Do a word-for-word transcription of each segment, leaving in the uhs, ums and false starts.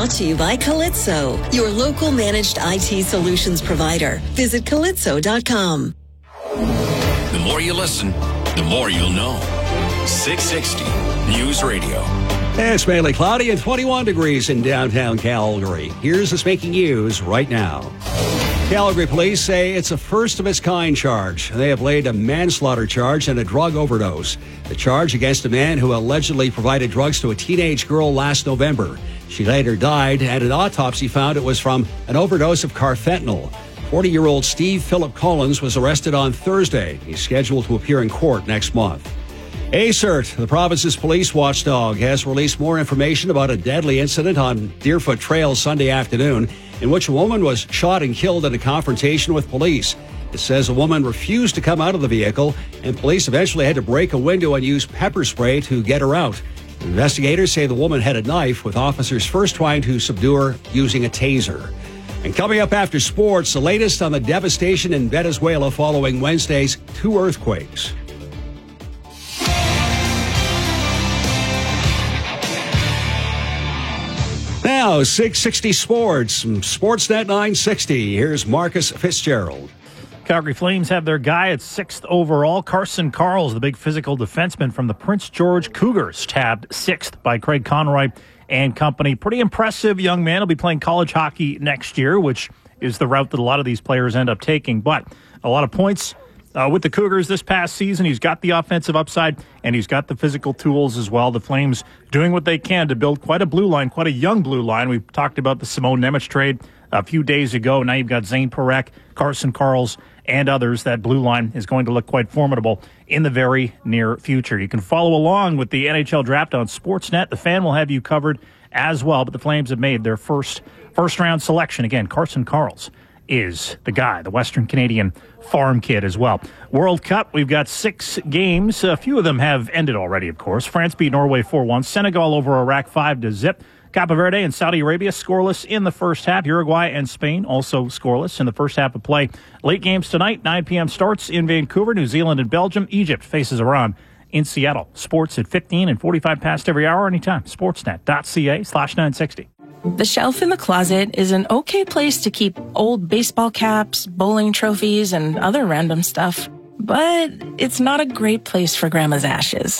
Brought to you by Calypso, your local managed I T solutions provider. Visit calypso dot com. The more you listen, the more you'll know. six sixty News Radio. It's mainly cloudy and twenty-one degrees in downtown Calgary. Here's what's making news right now. Calgary police say it's a first-of-its-kind charge. They have laid a manslaughter charge and a drug overdose. The charge against a man who allegedly provided drugs to a teenage girl last November. She later died, and an autopsy found it was from an overdose of carfentanil. forty-year-old Steve Philip Collins was arrested on Thursday. He's scheduled to appear in court next month. ACERT, the province's police watchdog, has released more information about a deadly incident on Deerfoot Trail Sunday afternoon in which a woman was shot and killed in a confrontation with police. It says a woman refused to come out of the vehicle, and police eventually had to break a window and use pepper spray to get her out. Investigators say the woman had a knife, with officers first trying to subdue her using a taser. And coming up after sports, the latest on the devastation in Venezuela following Wednesday's two earthquakes. Now, six sixty Sports, Sportsnet nine sixty. Here's Marcus Fitzgerald. Calgary Flames have their guy at sixth overall. Carson Karls, the big physical defenseman from the Prince George Cougars, tabbed sixth by Craig Conroy and company. Pretty impressive young man. He'll be playing college hockey next year, which is the route that a lot of these players end up taking. But a lot of points uh, with the Cougars this past season. He's got the offensive upside, and he's got the physical tools as well. The Flames doing what they can to build quite a blue line, quite a young blue line. We talked about the Simone Nemec trade a few days ago. Now you've got Zane Parekh, Carson Karls, and others. That blue line is going to look quite formidable in the very near future. You can follow along with the N H L draft on Sportsnet. The Fan will have you covered as well, but the Flames have made their first first round selection. Again, Carson Karls is the guy, the Western Canadian farm kid as well. World Cup, we've got six games. A few of them have ended already, of course. France beat Norway four one. Senegal over Iraq five to zip. Cape Verde and Saudi Arabia scoreless in the first half. Uruguay and Spain also scoreless in the first half of play. Late games tonight, nine p.m. starts in Vancouver. New Zealand and Belgium. Egypt faces Iran in Seattle. Sports at fifteen and forty-five past every hour anytime. Sportsnet.ca slash 960. The shelf in the closet is an okay place to keep old baseball caps, bowling trophies, and other random stuff. But it's not a great place for Grandma's ashes.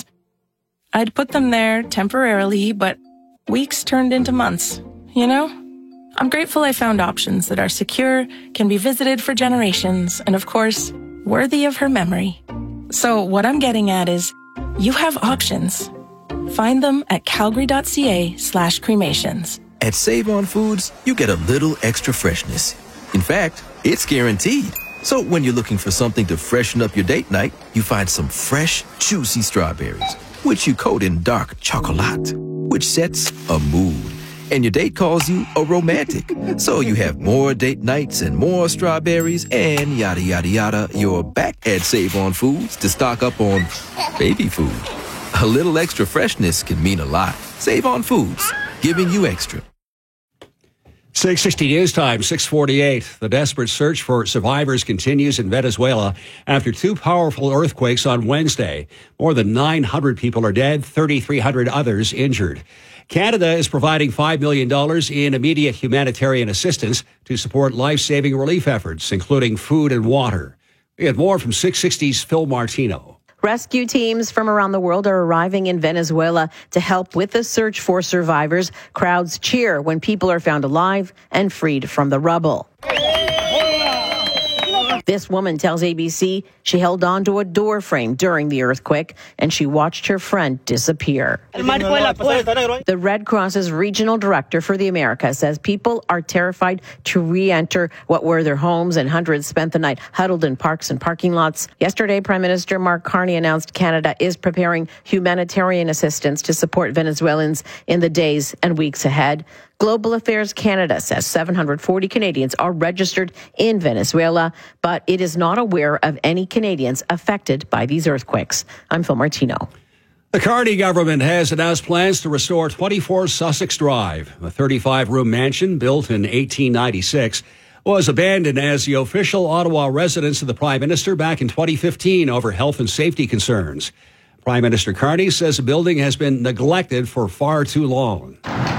I'd put them there temporarily, but weeks turned into months, you know? I'm grateful I found options that are secure, can be visited for generations, and of course, worthy of her memory. So what I'm getting at is, you have options. Find them at calgary.ca slash cremations. At Save On Foods, you get a little extra freshness. In fact, it's guaranteed. So when you're looking for something to freshen up your date night, you find some fresh, juicy strawberries, which you coat in dark chocolate, which sets a mood. And your date calls you a romantic. So you have more date nights and more strawberries and yada, yada, yada. You're back at Save On Foods to stock up on baby food. A little extra freshness can mean a lot. Save On Foods, giving you extra. six sixty News Time, six forty-eight. The desperate search for survivors continues in Venezuela after two powerful earthquakes on Wednesday. More than nine hundred people are dead, thirty-three hundred others injured. Canada is providing five million dollars in immediate humanitarian assistance to support life-saving relief efforts, including food and water. We have more from six sixty's Phil Martino. Rescue teams from around the world are arriving in Venezuela to help with the search for survivors. Crowds cheer when people are found alive and freed from the rubble. This woman tells A B C she held onto a door frame during the earthquake and she watched her friend disappear. The Red Cross's regional director for the Americas says people are terrified to re-enter what were their homes, and hundreds spent the night huddled in parks and parking lots. Yesterday, Prime Minister Mark Carney announced Canada is preparing humanitarian assistance to support Venezuelans in the days and weeks ahead. Global Affairs Canada says seven hundred forty Canadians are registered in Venezuela, but it is not aware of any Canadians affected by these earthquakes. I'm Phil Martino. The Carney government has announced plans to restore twenty-four Sussex Drive. A thirty-five room mansion built in eighteen ninety-six was abandoned as the official Ottawa residence of the Prime Minister back in twenty fifteen over health and safety concerns. Prime Minister Carney says the building has been neglected for far too long.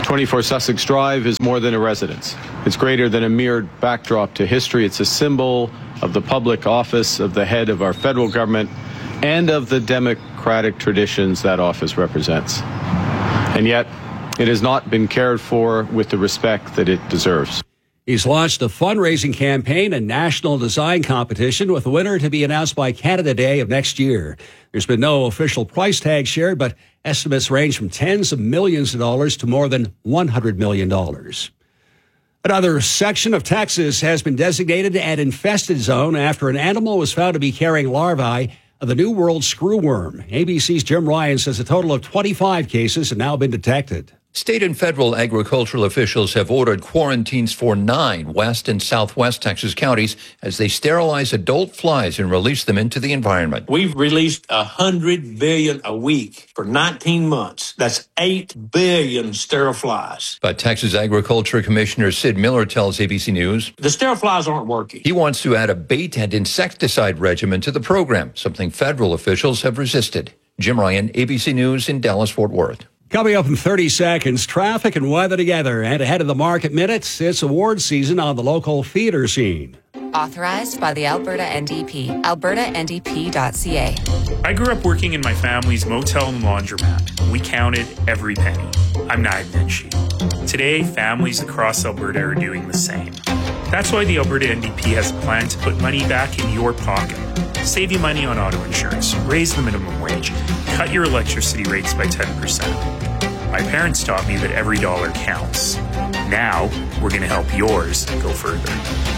twenty-four Sussex Drive is more than a residence. It's greater than a mere backdrop to history. It's a symbol of the public office of the head of our federal government and of the democratic traditions that office represents. And yet, it has not been cared for with the respect that it deserves. He's launched a fundraising campaign and national design competition with the winner to be announced by Canada Day of next year. There's been no official price tag shared, but estimates range from tens of millions of dollars to more than one hundred million dollars. Another section of Texas has been designated an infested zone after an animal was found to be carrying larvae of the New World screwworm. A B C's Jim Ryan says a total of twenty-five cases have now been detected. State and federal agricultural officials have ordered quarantines for nine West and Southwest Texas counties as they sterilize adult flies and release them into the environment. We've released one hundred billion a week for nineteen months. That's eight billion sterile flies. But Texas Agriculture Commissioner Sid Miller tells A B C News the sterile flies aren't working. He wants to add a bait and insecticide regimen to the program, something federal officials have resisted. Jim Ryan, A B C News in Dallas-Fort Worth. Coming up in thirty seconds, traffic and weather together. And ahead of the market minutes, it's award season on the local theater scene. Authorized by the Alberta N D P. alberta N D P dot C A. I grew up working in my family's motel and laundromat. We counted every penny. I'm Nag Nenshi. Today, families across Alberta are doing the same. That's why the Alberta N D P has a plan to put money back in your pocket. Save you money on auto insurance, raise the minimum wage, cut your electricity rates by ten percent. My parents taught me that every dollar counts. Now, we're going to help yours go further.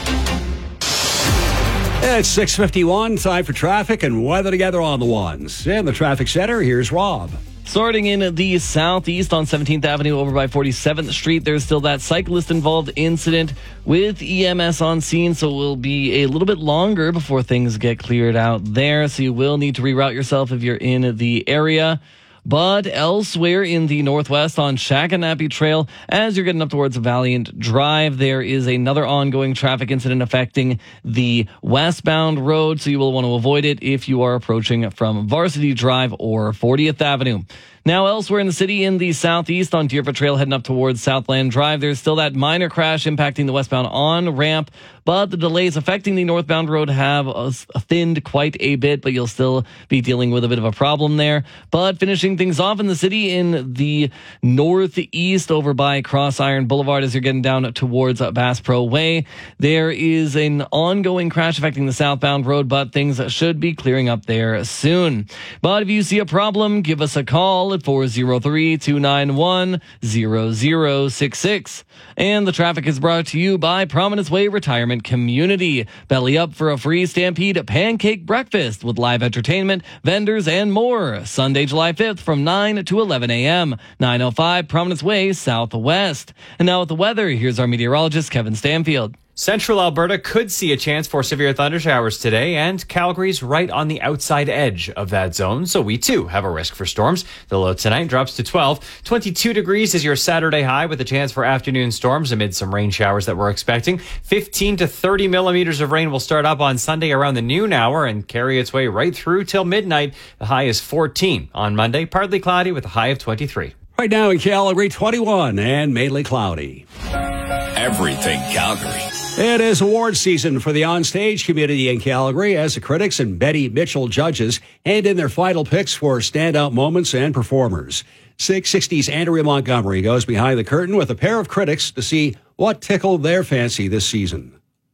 It's six fifty-one, time for traffic and weather together on the ones. In the traffic center, here's Rob. Starting in the southeast on seventeenth Avenue over by forty-seventh Street, there's still that cyclist-involved incident with E M S on scene, so it will be a little bit longer before things get cleared out there, so you will need to reroute yourself if you're in the area. But elsewhere in the northwest on Shakanappy Trail, as you're getting up towards Valiant Drive, there is another ongoing traffic incident affecting the westbound road, so you will want to avoid it if you are approaching from Varsity Drive or fortieth Avenue. Now, elsewhere in the city in the southeast on Deerfoot Trail heading up towards Southland Drive, there's still that minor crash impacting the westbound on-ramp, but the delays affecting the northbound road have uh, thinned quite a bit, but you'll still be dealing with a bit of a problem there. But finishing things off in the city in the northeast over by Cross Iron Boulevard as you're getting down towards Bass Pro Way, there is an ongoing crash affecting the southbound road, but things should be clearing up there soon. But if you see a problem, give us a call at four oh three, two nine one, zero zero six six. And the traffic is brought to you by Prominence Way Retirement Community. Belly up for a free Stampede pancake breakfast with live entertainment, vendors, and more. Sunday, July fifth from nine to eleven a.m. nine oh five Prominence Way, Southwest. And now with the weather, here's our meteorologist, Kevin Stanfield. Central Alberta could see a chance for severe thunder showers today, and Calgary's right on the outside edge of that zone, so we too have a risk for storms. The low tonight drops to twelve. twenty-two degrees is your Saturday high with a chance for afternoon storms amid some rain showers that we're expecting. fifteen to thirty millimeters of rain will start up on Sunday around the noon hour and carry its way right through till midnight. The high is fourteen. On Monday, partly cloudy with a high of twenty-three. Right now in Calgary, twenty-one and mainly cloudy. Everything Calgary. It is award season for the onstage community in Calgary as the critics and Betty Mitchell judges hand in their final picks for standout moments and performers. six sixty's Andrea Montgomery goes behind the curtain with a pair of critics to see what tickled their fancy this season.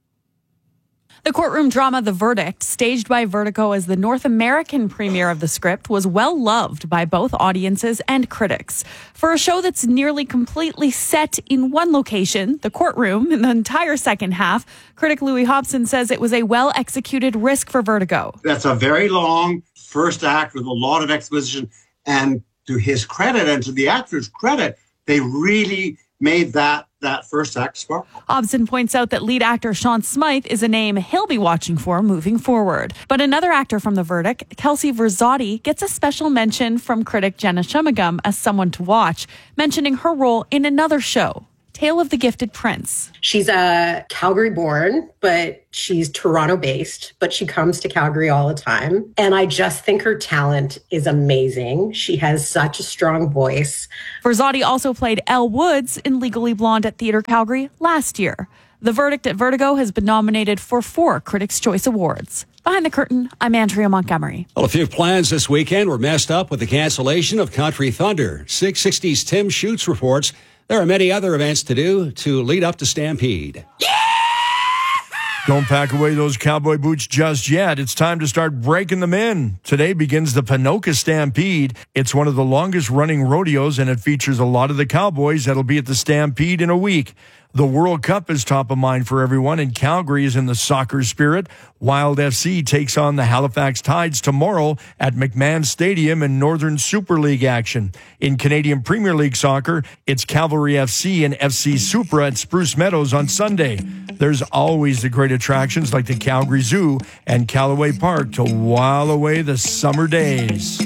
The courtroom drama The Verdict, staged by Vertigo as the North American premiere of the script, was well loved by both audiences and critics. For a show that's nearly completely set in one location, the courtroom, in the entire second half, critic Louis Hobson says it was a well-executed risk for Vertigo. That's a very long first act with a lot of exposition, and to his credit and to the actor's credit, they really made that that first act sparkle. Hobson points out that lead actor Sean Smythe is a name he'll be watching for moving forward. But another actor from The Verdict, Kelsey Verzotti, gets a special mention from critic Jenna Shumagum as someone to watch, mentioning her role in another show, Tale of the Gifted Prince. She's a Calgary born, but she's Toronto based, but she comes to Calgary all the time. And I just think her talent is amazing. She has such a strong voice. Verzotti also played Elle Woods in Legally Blonde at Theatre Calgary last year. The Verdict at Vertigo has been nominated for four Critics' Choice Awards. Behind the curtain, I'm Andrea Montgomery. Well, a few plans this weekend were messed up with the cancellation of Country Thunder. six sixty's Tim Schutz reports there are many other events to do to lead up to Stampede. Don't pack away those cowboy boots just yet. It's time to start breaking them in. Today begins the Ponoka Stampede. It's one of the longest running rodeos, and it features a lot of the cowboys that'll be at the Stampede in a week. The World Cup is top of mind for everyone, and Calgary is in the soccer spirit. Wild F C takes on the Halifax Tides tomorrow at McMahon Stadium in Northern Super League action. In Canadian Premier League soccer, it's Cavalry F C and F C Supra at Spruce Meadows on Sunday. There's always the great attractions like the Calgary Zoo and Callaway Park to while away the summer days.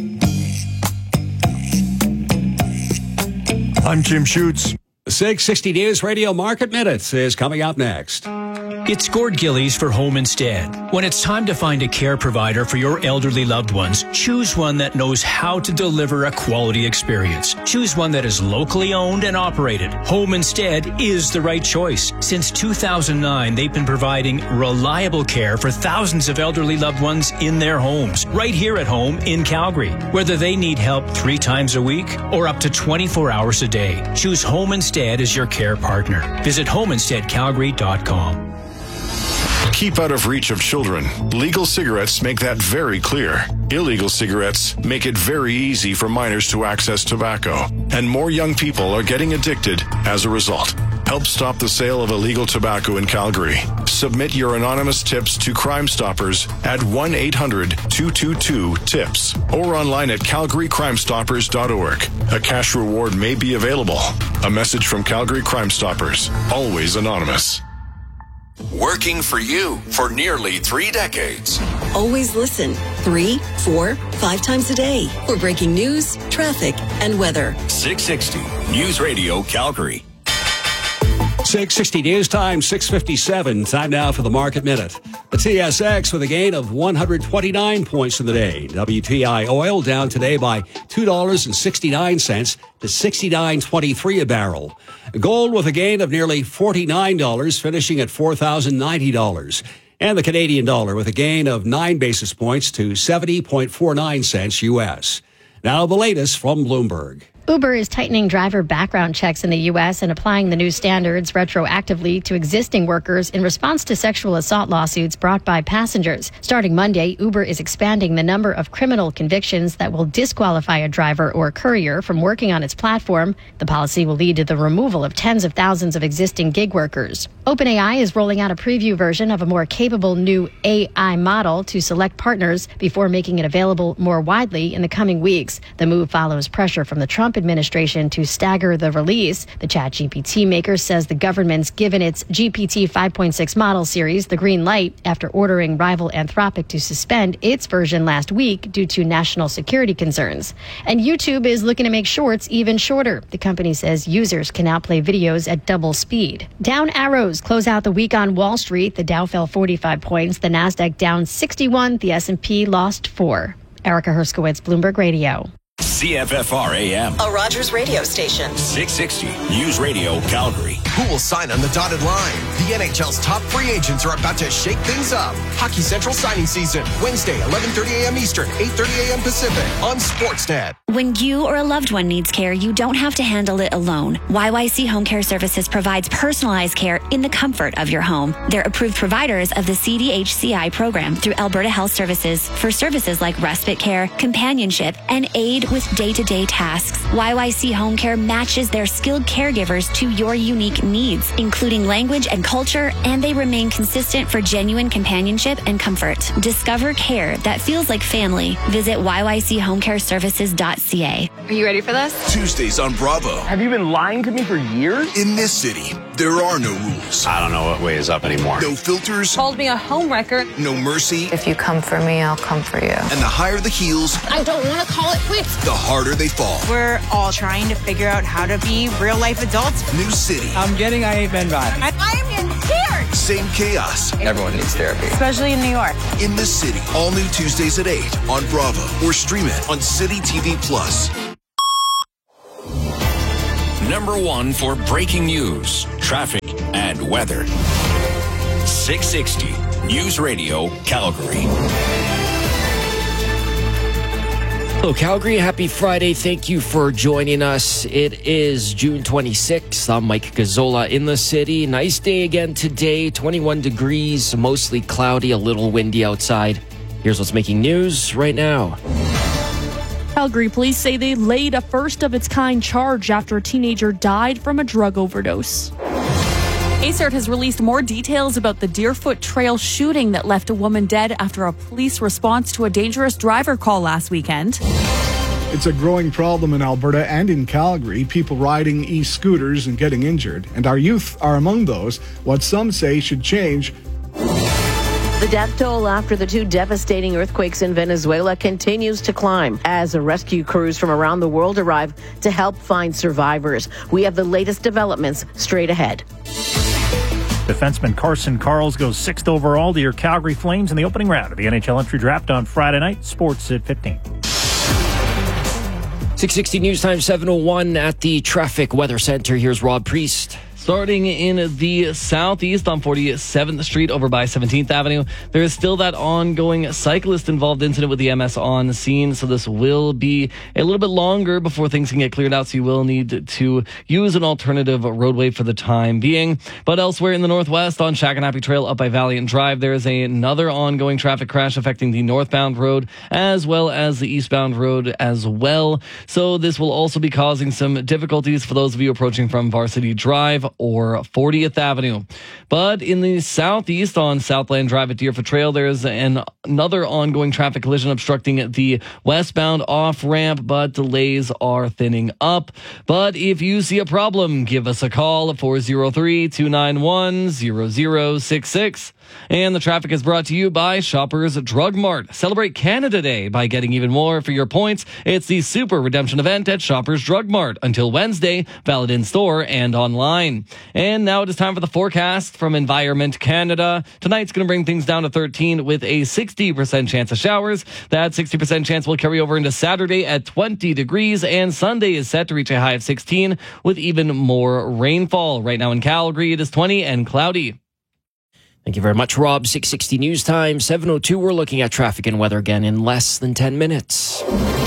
I'm Tim Schutz. The six sixty News Radio Market Minutes is coming up next. It's Gord Gillies for Home Instead. When it's time to find a care provider for your elderly loved ones, choose one that knows how to deliver a quality experience. Choose one that is locally owned and operated. Home Instead is the right choice. Since two thousand nine, they've been providing reliable care for thousands of elderly loved ones in their homes, right here at home in Calgary. Whether they need help three times a week or up to twenty-four hours a day, choose Home Instead as your care partner. Visit home instead calgary dot com. Keep out of reach of children. Legal cigarettes make that very clear. Illegal cigarettes make it very easy for minors to access tobacco. And more young people are getting addicted as a result. Help stop the sale of illegal tobacco in Calgary. Submit your anonymous tips to Crime Stoppers at one eight hundred two two two TIPS or online at calgary crime stoppers dot org. A cash reward may be available. A message from Calgary Crime Stoppers. Always anonymous. Working for you for nearly three decades. Always listen three, four, five times a day for breaking news, traffic, and weather. six sixty News Radio Calgary. six sixty News Time, six fifty-seven. Time now for the Market Minute. The T S X with a gain of one hundred twenty-nine points in the day. W T I oil down today by two dollars and sixty-nine cents to sixty-nine twenty-three a barrel. Gold with a gain of nearly forty-nine dollars, finishing at four thousand ninety dollars. And the Canadian dollar with a gain of nine basis points to seventy point four nine cents U S. Now the latest from Bloomberg. Uber is tightening driver background checks in the U S and applying the new standards retroactively to existing workers in response to sexual assault lawsuits brought by passengers. Starting Monday, Uber is expanding the number of criminal convictions that will disqualify a driver or courier from working on its platform. The policy will lead to the removal of tens of thousands of existing gig workers. OpenAI is rolling out a preview version of a more capable new A I model to select partners before making it available more widely in the coming weeks. The move follows pressure from the Trump administration to stagger the release. The ChatGPT maker says the government's given its G P T five point six model series the green light after ordering rival Anthropic to suspend its version last week due to national security concerns. And YouTube is looking to make shorts even shorter. The company says users can now play videos at double speed. Down arrows close out the week on Wall Street. The Dow fell forty-five points, the Nasdaq down sixty-one, the S and P lost four. Erica Herskowitz, Bloomberg Radio. C F F R A M. A Rogers radio station. six sixty News Radio Calgary. Who will sign on the dotted line? The N H L's top free agents are about to shake things up. Hockey Central signing season. Wednesday, eleven thirty a.m. Eastern, eight thirty a.m. Pacific on Sportsnet. When you or a loved one needs care, you don't have to handle it alone. Y Y C Home Care Services provides personalized care in the comfort of your home. They're approved providers of the C D H C I program through Alberta Health Services for services like respite care, companionship, and aid with day-to-day tasks. Y Y C Home Care matches their skilled caregivers to your unique needs, including language and culture, and they remain consistent for genuine companionship and comfort. Discover care that feels like family. Visit y y c home care services dot c a. Are you ready for this? Tuesdays on Bravo. Have you been lying to me for years? In this city, there are no rules. I don't know what way is up anymore. No filters. Told me a homewrecker. No mercy. If you come for me, I'll come for you. And the higher the heels, I don't want to call it quits. the harder they fall. We're all trying to figure out how to be real-life adults. New city. I'm getting I Ain't Been vibe. I, I'm in tears. Same chaos. Everyone needs therapy. Especially in New York. In the City. All new Tuesdays at eight on Bravo or stream it on City T V Plus. Number one for breaking news, traffic, and weather. six sixty News Radio, Calgary. Hello, Calgary. Happy Friday. Thank you for joining us. It is June twenty-sixth. I'm Mike Gazzola in the city. Nice day again today. twenty-one degrees, mostly cloudy, a little windy outside. Here's what's making news right now. Calgary police say they laid a first-of-its-kind charge after a teenager died from a drug overdose. A C E R T has released more details about the Deerfoot Trail shooting that left a woman dead after a police response to a dangerous driver call last weekend. It's a growing problem in Alberta and in Calgary, people riding e-scooters and getting injured. And our youth are among those. What some say should change. The death toll after the two devastating earthquakes in Venezuela continues to climb as rescue crews from around the world arrive to help find survivors. We have the latest developments straight ahead. Defenseman Carson Karls goes sixth overall to your Calgary Flames in the opening round of the N H L entry draft on Friday night. Sports at fifteen. six sixty News Time, seven oh one at the Traffic Weather Center. Here's Rob Priest. Starting in the southeast on forty-seventh Street over by seventeenth Avenue, there is still that ongoing cyclist-involved incident with the M S on scene, so this will be a little bit longer before things can get cleared out, so you will need to use an alternative roadway for the time being. But elsewhere in the northwest on Shakanappy Trail up by Valiant Drive, there is a, another ongoing traffic crash affecting the northbound road as well as the eastbound road as well. So this will also be causing some difficulties for those of you approaching from Varsity Drive or fortieth Avenue. But in the southeast on Southland Drive at Deerfoot Trail, there's an, another ongoing traffic collision obstructing the westbound off-ramp, but delays are thinning up. But if you see a problem, give us a call at four oh three, two nine one, zero zero six six. And the traffic is brought to you by Shoppers Drug Mart. Celebrate Canada Day by getting even more for your points. It's the Super Redemption event at Shoppers Drug Mart until Wednesday, valid in store and online. And now it is time for the forecast from Environment Canada. Tonight's going to bring things down to thirteen with a sixty percent chance of showers. That sixty percent chance will carry over into Saturday at twenty degrees, and Sunday is set to reach a high of sixteen with even more rainfall. Right now in Calgary, it is twenty and cloudy. Thank you very much, Rob. six sixty News Time, seven oh two. We're looking at traffic and weather again in less than ten minutes.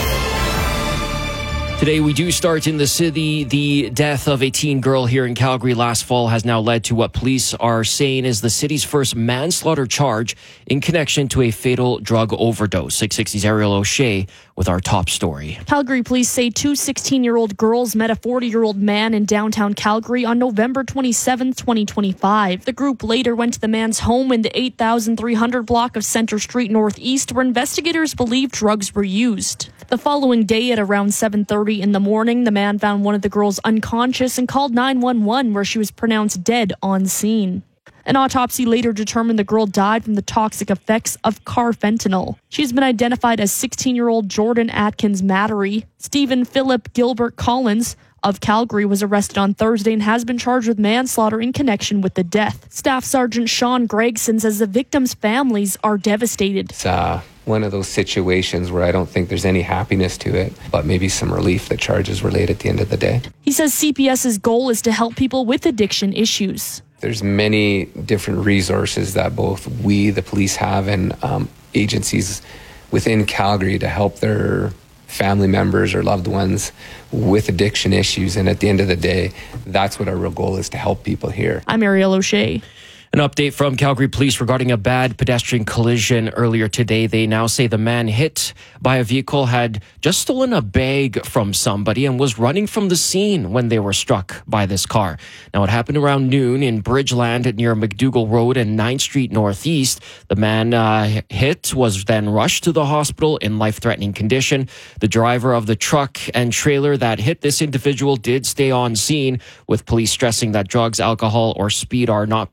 Today, we do start in the city. The death of a teen girl here in Calgary last fall has now led to what police are saying is the city's first manslaughter charge in connection to a fatal drug overdose. six sixty's Ariel O'Shea with our top story. Calgary police say two sixteen-year-old girls met a forty-year-old man in downtown Calgary on November twenty-seventh, twenty twenty-five. The group later went to the man's home in the eight thousand three hundred block of Center Street Northeast, where investigators believe drugs were used. The following day at around seven thirty in the morning, the man found one of the girls unconscious and called nine one one, where she was pronounced dead on scene. An autopsy later determined the girl died from the toxic effects of carfentanil. She's been identified as sixteen-year-old Jordan Atkins Mattery. Stephen Philip Gilbert Collins of Calgary was arrested on Thursday and has been charged with manslaughter in connection with the death. Staff Sergeant Sean Gregson says the victims' families are devastated. It's uh, one of those situations where I don't think there's any happiness to it, but maybe some relief that charges were laid at the end of the day. He says CPS's goal is to help people with addiction issues. There's many different resources that both we, the police, have and um, agencies within Calgary to help their family members or loved ones with addiction issues. And at the end of the day, that's what our real goal is, to help people here. I'm Ariel O'Shea. An update from Calgary Police regarding a bad pedestrian collision earlier today. They now say the man hit by a vehicle had just stolen a bag from somebody and was running from the scene when they were struck by this car. Now, it happened around noon in Bridgeland near McDougall Road and ninth Street Northeast. The man uh, hit was then rushed to the hospital in life-threatening condition. The driver of the truck and trailer that hit this individual did stay on scene, with police stressing that drugs, alcohol, or speed are not believed to be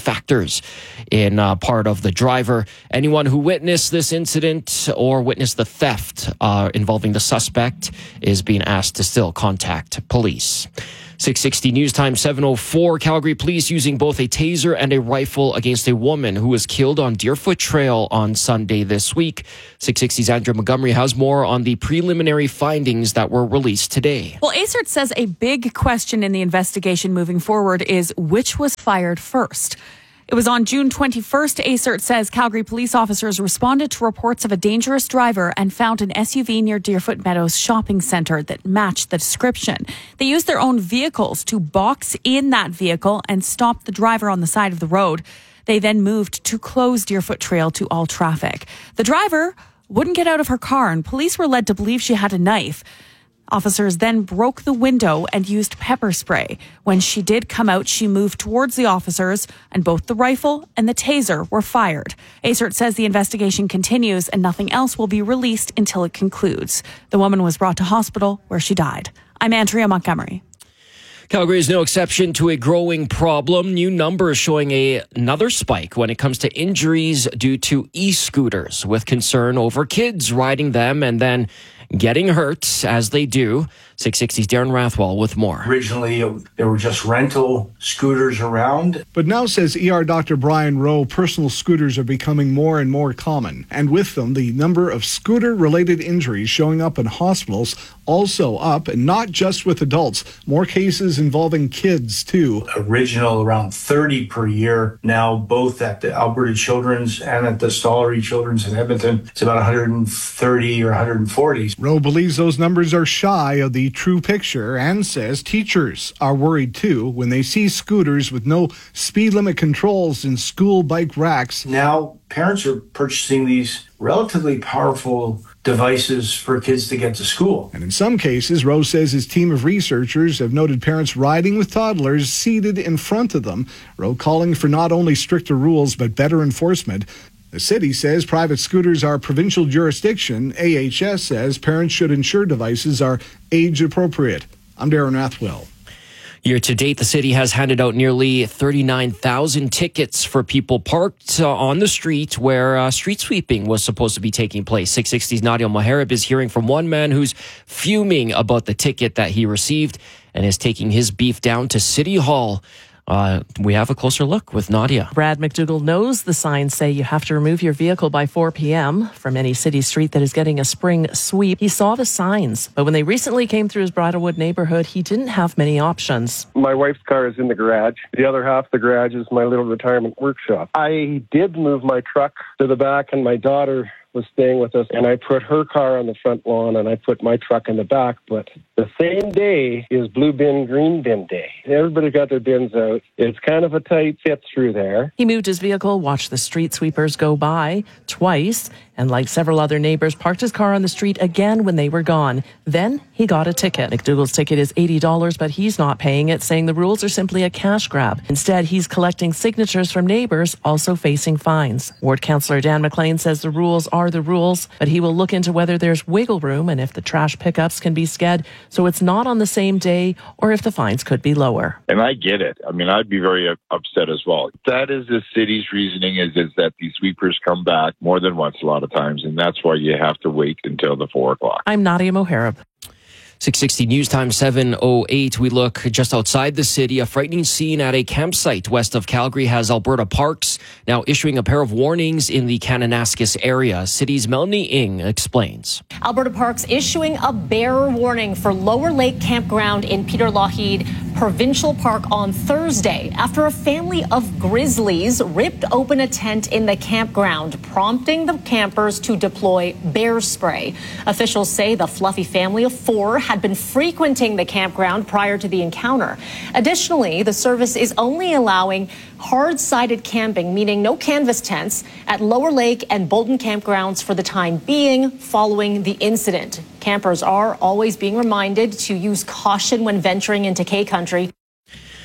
factors in uh, part of the driver. Anyone who witnessed this incident or witnessed the theft uh, involving the suspect is being asked to still contact police. six sixty News Time seven oh four. Calgary police using both a taser and a rifle against a woman who was killed on Deerfoot Trail on Sunday this week. six sixty's Andrew Montgomery has more on the preliminary findings that were released today. Well, A C E R T says a big question in the investigation moving forward is which was fired first. It was on June twenty-first, A C E R T says Calgary police officers responded to reports of a dangerous driver and found an S U V near Deerfoot Meadows shopping centre that matched the description. They used their own vehicles to box in that vehicle and stop the driver on the side of the road. They then moved to close Deerfoot Trail to all traffic. The driver wouldn't get out of her car, and police were led to believe she had a knife. Officers then broke the window and used pepper spray. When she did come out, she moved towards the officers, and both the rifle and the taser were fired. A C E R T says the investigation continues and nothing else will be released until it concludes. The woman was brought to hospital where she died. I'm Andrea Montgomery. Calgary is no exception to a growing problem. New numbers showing a, another spike when it comes to injuries due to e-scooters, with concern over kids riding them and then getting hurt as they do. six sixty's Darren Rathwell with more. Originally, there were just rental scooters around. But now, says E R Doctor Brian Rowe, personal scooters are becoming more and more common. And with them, the number of scooter-related injuries showing up in hospitals also up, and not just with adults. More cases involving kids, too. Original around thirty per year. Now, both at the Alberta Children's and at the Stollery Children's in Edmonton, it's about one hundred thirty or one hundred forty. Rowe believes those numbers are shy of the true picture and says teachers are worried too when they see scooters with no speed limit controls in school bike racks. Now, parents are purchasing these relatively powerful devices for kids to get to school. And in some cases, Rowe says his team of researchers have noted parents riding with toddlers seated in front of them. Rowe calling for not only stricter rules but better enforcement. The city says private scooters are provincial jurisdiction. A H S says parents should ensure devices are age appropriate. I'm Darren Rathwell. Year to date, the city has handed out nearly thirty-nine thousand tickets for people parked uh, on the street where uh, street sweeping was supposed to be taking place. six sixty's Nadia Moharib is hearing from one man who's fuming about the ticket that he received and is taking his beef down to City Hall. Uh, we have a closer look with Nadia. Brad McDougall knows the signs say you have to remove your vehicle by four p.m. from any city street that is getting a spring sweep. He saw the signs, but when they recently came through his Bridlewood neighborhood, he didn't have many options. My wife's car is in the garage. The other half of the garage is my little retirement workshop. I did move my truck to the back, and my daughter was staying with us, and I put her car on the front lawn and I put my truck in the back. But the same day is blue bin, green bin day. Everybody got their bins out. It's kind of a tight fit through there. He moved his vehicle, watched the street sweepers go by twice, and like several other neighbors, parked his car on the street again when they were gone. Then he got a ticket. McDougall's ticket is eighty dollars, but he's not paying it, saying the rules are simply a cash grab. Instead, he's collecting signatures from neighbors also facing fines. Ward Councillor Dan McLean says the rules are the rules, but he will look into whether there's wiggle room and if the trash pickups can be sched so it's not on the same day, or if the fines could be lower. And I get it. I mean, I'd be very upset as well. That is the city's reasoning, is, is that these sweepers come back more than once a lot of times, and that's why you have to wait until the four o'clock. I'm Nadia Moharib. six sixty News Time seven oh eight. We look just outside the city. A frightening scene at a campsite west of Calgary has Alberta Parks now issuing a pair of warnings in the Kananaskis area. City's Melanie Ng explains. Alberta Parks issuing a bear warning for Lower Lake Campground in Peter Lougheed Provincial Park on Thursday after a family of grizzlies ripped open a tent in the campground, prompting the campers to deploy bear spray. Officials say the fluffy family of four had been frequenting the campground prior to the encounter. Additionally, the service is only allowing hard-sided camping, meaning no canvas tents, at Lower Lake and Bolton campgrounds for the time being following the incident. Campers are always being reminded to use caution when venturing into K Country.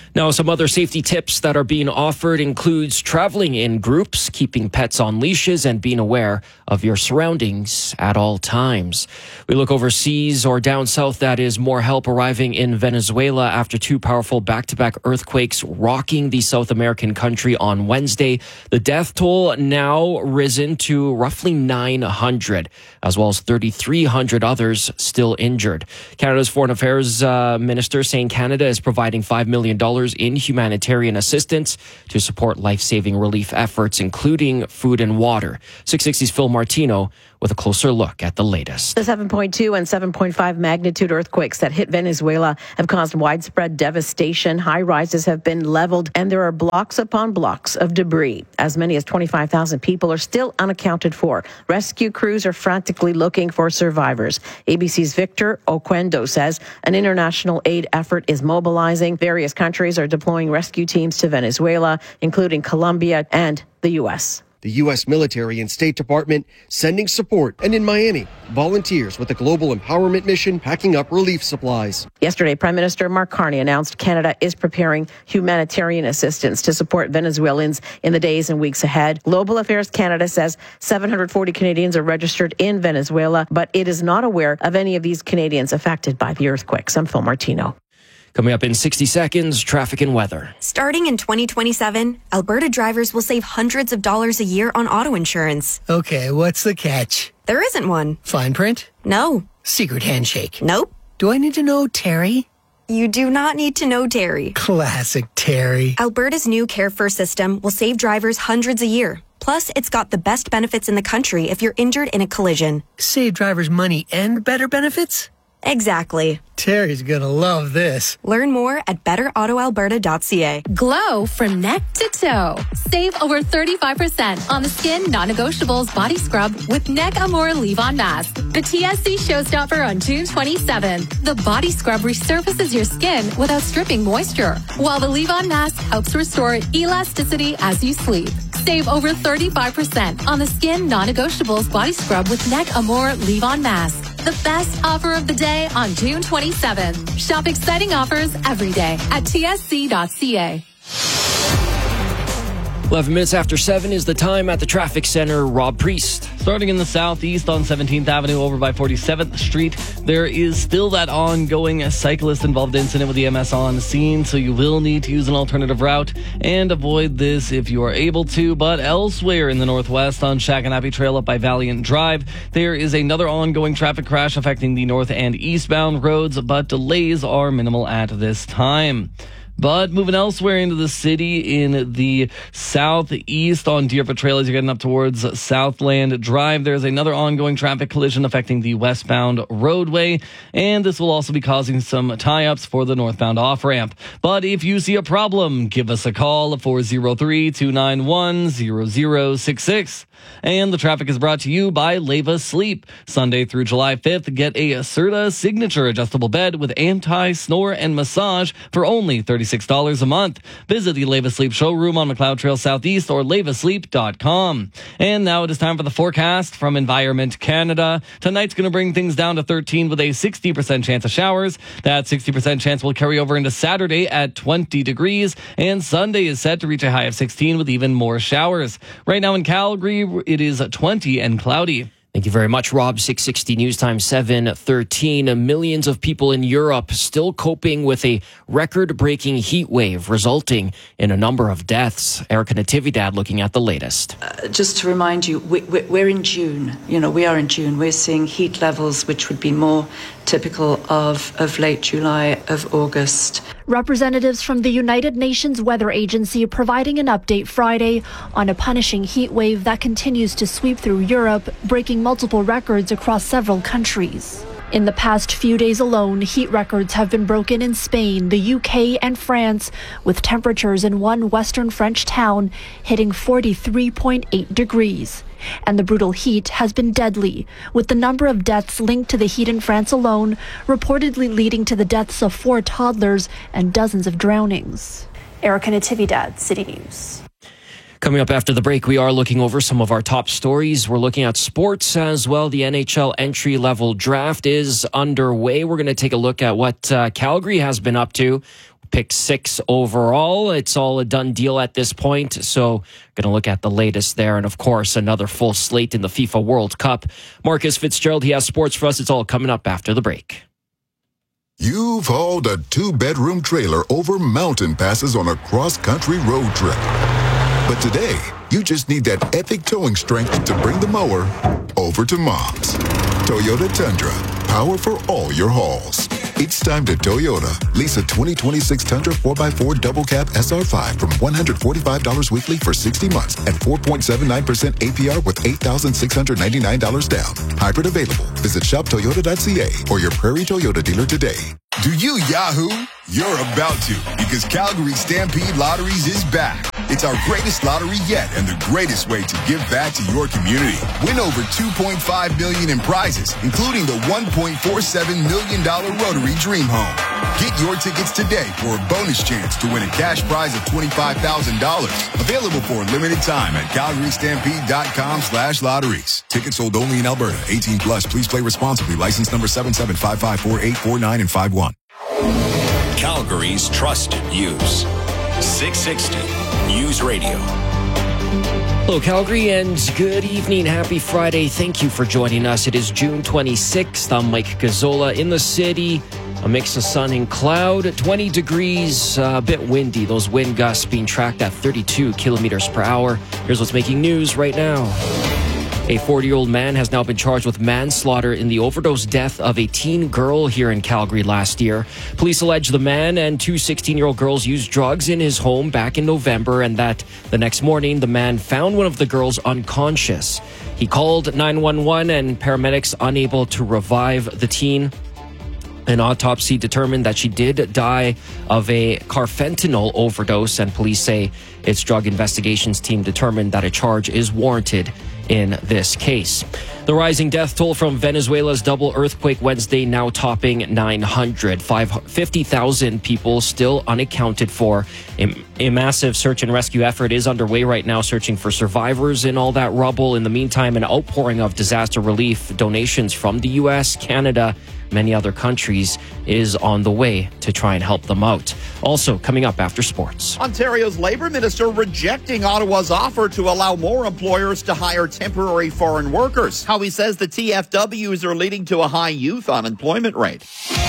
Now, some other safety tips that are being offered includes traveling in groups, keeping pets on leashes, and being aware of your surroundings at all times. We look overseas or down south, that is, more help arriving in Venezuela after two powerful back-to-back earthquakes rocking the South American country on Wednesday. The death toll now risen to roughly nine hundred, as well as thirty-three hundred others still injured. Canada's Foreign Affairs uh, Minister saying Canada is providing five million dollars in humanitarian assistance to support life-saving relief efforts, including food and water. six sixty's Phil Martino with a closer look at the latest. The seven point two and seven point five magnitude earthquakes that hit Venezuela have caused widespread devastation. High rises have been leveled, and there are blocks upon blocks of debris. As many as twenty-five thousand people are still unaccounted for. Rescue crews are frantically looking for survivors. A B C's Victor Oquendo says an international aid effort is mobilizing. Various countries are deploying rescue teams to Venezuela, including Colombia and the U S The U S military and State Department sending support, and in Miami, volunteers with the Global Empowerment Mission packing up relief supplies. Yesterday, Prime Minister Mark Carney announced Canada is preparing humanitarian assistance to support Venezuelans in the days and weeks ahead. Global Affairs Canada says seven hundred forty Canadians are registered in Venezuela, but it is not aware of any of these Canadians affected by the earthquakes. I'm Phil Martino. Coming up in sixty seconds, traffic and weather. Starting in twenty twenty-seven, Alberta drivers will save hundreds of dollars a year on auto insurance. Okay, what's the catch? There isn't one. Fine print? No. Secret handshake? Nope. Do I need to know Terry? You do not need to know Terry. Classic Terry. Alberta's new Care First system will save drivers hundreds a year. Plus, it's got the best benefits in the country if you're injured in a collision. Save drivers money and better benefits? Exactly. Terry's gonna love this. Learn more at better auto alberta dot c a. Glow from neck to toe. Save over thirty-five percent on the Skin Non-Negotiables Body Scrub with Neck Amore Leave-On Mask. The T S C showstopper on June twenty-seventh. The Body Scrub resurfaces your skin without stripping moisture, while the Leave-On Mask helps restore elasticity as you sleep. Save over thirty-five percent on the Skin Non-Negotiables Body Scrub with Neck Amore Leave-On Mask. The best offer of the day on June twenty-seventh. Shop exciting offers every day at T S C dot c a. eleven minutes after seven is the time at the traffic center. Rob Priest. Starting in the southeast on seventeenth Avenue over by forty-seventh Street, there is still that ongoing cyclist-involved incident with E M S on scene, so you will need to use an alternative route and avoid this if you are able to. But elsewhere in the northwest on Shackanappy Trail up by Valiant Drive, there is another ongoing traffic crash affecting the north and eastbound roads, but delays are minimal at this time. But moving elsewhere into the city in the southeast on Deerfoot Trail as you're getting up towards Southland Drive, there's another ongoing traffic collision affecting the westbound roadway, and this will also be causing some tie-ups for the northbound off-ramp. But if you see a problem, give us a call at four oh three, two nine one, zero zero six six. And the traffic is brought to you by Leva Sleep. Sunday through July fifth, get a Serta Signature adjustable bed with anti-snore and massage for only thirty-six dollars a month. Visit the Leva Sleep showroom on McLeod Trail Southeast or leva sleep dot com. And now it is time for the forecast from Environment Canada. Tonight's going to bring things down to thirteen with a sixty percent chance of showers. That sixty percent chance will carry over into Saturday at twenty degrees, and Sunday is set to reach a high of sixteen with even more showers. Right now in Calgary, it is twenty and cloudy. Thank you very much, Rob. six sixty News Time seven thirteen. Millions of people in Europe still coping with a record-breaking heat wave, resulting in a number of deaths. Erica Natividad looking at the latest. Uh, just to remind you, we, we, we're in June. You know, we are in June. We're seeing heat levels which would be more typical of, of late July, of August. Representatives from the United Nations Weather Agency providing an update Friday on a punishing heat wave that continues to sweep through Europe, breaking multiple records across several countries. In the past few days alone, heat records have been broken in Spain, the U K, and France, with temperatures in one western French town hitting forty-three point eight degrees. And the brutal heat has been deadly, with the number of deaths linked to the heat in France alone reportedly leading to the deaths of four toddlers and dozens of drownings. Erica Natividad, City News. Coming up after the break, we are looking over some of our top stories. We're looking at sports as well. The N H L entry-level draft is underway. We're going to take a look at what uh, Calgary has been up to. pick six overall. It's all a done deal at this point. So going to look at the latest there. And of course, another full slate in the FIFA World Cup. Marcus Fitzgerald, he has sports for us. It's all coming up after the break. You've hauled a two-bedroom trailer over mountain passes on a cross-country road trip. But today, you just need that epic towing strength to bring the mower over to Mom's. Toyota Tundra, power for all your hauls. It's time to Toyota. Lease a twenty twenty-six Tundra four by four Double Cab S R five from one hundred forty-five dollars weekly for sixty months at four point seven nine percent A P R with eight thousand six hundred ninety-nine dollars down. Hybrid available. Visit shop toyota dot c a or your Prairie Toyota dealer today. Do you Yahoo? You're about to, because Calgary Stampede Lotteries is back. It's our greatest lottery yet and the greatest way to give back to your community. Win over two point five million dollars in prizes, including the one point four seven million dollars Rotary Dream Home. Get your tickets today for a bonus chance to win a cash prize of twenty-five thousand dollars. Available for a limited time at calgary stampede dot com slash lotteries. Tickets sold only in Alberta. eighteen plus. Please play responsibly. License number seven seven five five four eight four nine and five one. Calgary's trusted news. six sixty News Radio. Hello, Calgary, and good evening. Happy Friday. Thank you for joining us. It is June twenty-sixth. I'm Mike Gazzola in the city. A mix of sun and cloud, twenty degrees, uh, a bit windy. Those wind gusts being tracked at thirty-two kilometers per hour. Here's what's making news right now. A forty-year-old man has now been charged with manslaughter in the overdose death of a teen girl here in Calgary last year. Police allege the man and two sixteen-year-old girls used drugs in his home back in November, and that the next morning the man found one of the girls unconscious. He called nine one one and paramedics unable to revive the teen. An autopsy determined that she did die of a carfentanil overdose, and police say its drug investigations team determined that a charge is warranted in this case. The rising death toll from Venezuela's double earthquake Wednesday now topping nine hundred. fifty thousand people still unaccounted for. A, a massive search and rescue effort is underway right now, searching for survivors in all that rubble. In the meantime, an outpouring of disaster relief donations from the U S, Canada, many other countries is on the way to try and help them out. Also, coming up after sports. Ontario's Labour Minister rejecting Ottawa's offer to allow more employers to hire temporary foreign workers. How he says the T F Ws are leading to a high youth unemployment rate.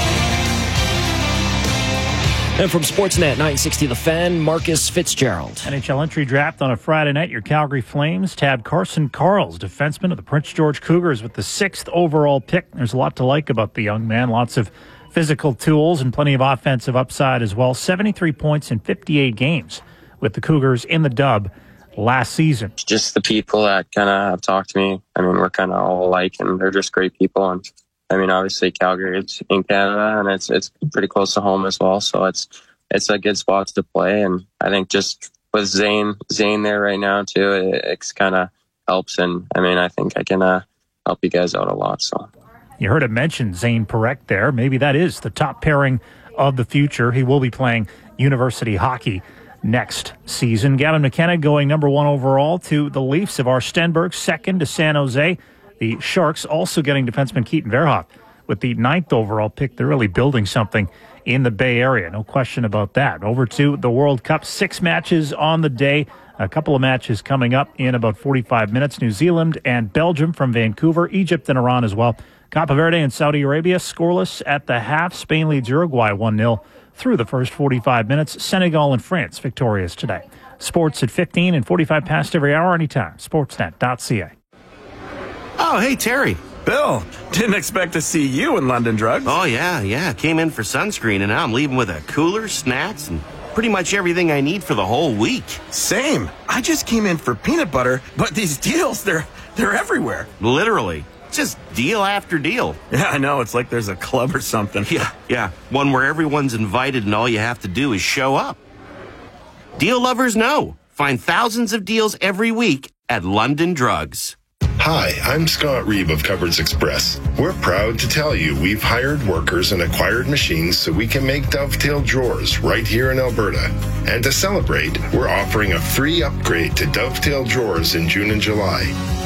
And from Sportsnet nine sixty The Fan, Marcus Fitzgerald. N H L entry draft on a Friday night. Your Calgary Flames tabbed Carson Karls, defenseman of the Prince George Cougars, with the sixth overall pick. There's a lot to like about the young man. Lots of physical tools and plenty of offensive upside as well. seventy-three points in fifty-eight games with the Cougars in the dub last season. Just the people that kind of have talked to me. I mean, we're kind of all alike, and they're just great people. And I mean, obviously Calgary, it's in Canada, and it's it's pretty close to home as well. So it's it's a good spot to play. And I think just with Zane Zane there right now too, it, it kind of helps. And I mean, I think I can uh, help you guys out a lot. So you heard him mention Zane Parekh there. Maybe that is the top pairing of the future. He will be playing university hockey next season. Gavin McKenna going number one overall to the Leafs. Ivar Stenberg second to San Jose. The Sharks also getting defenseman Keaton Verhoff with the ninth overall pick. They're really building something in the Bay Area. No question about that. Over to the World Cup. Six matches on the day. A couple of matches coming up in about forty-five minutes. New Zealand and Belgium from Vancouver. Egypt and Iran as well. Cape Verde and Saudi Arabia scoreless at the half. Spain leads Uruguay one nil through the first forty-five minutes. Senegal and France victorious today. Sports at fifteen and forty-five past every hour anytime. Sportsnet dot c a. Oh, hey, Terry. Bill, didn't expect to see you in London Drugs. Oh, yeah, yeah. Came in for sunscreen, and now I'm leaving with a cooler, snacks, and pretty much everything I need for the whole week. Same. I just came in for peanut butter, but these deals, they're they're everywhere. Literally. Just deal after deal. Yeah, I know. It's like there's a club or something. Yeah, yeah. One where everyone's invited and all you have to do is show up. Deal lovers know. Find thousands of deals every week at London Drugs. Hi, I'm Scott Reeve of Cupboards Express. We're proud to tell you we've hired workers and acquired machines so we can make Dovetail drawers right here in Alberta. And to celebrate, we're offering a free upgrade to Dovetail drawers in June and July.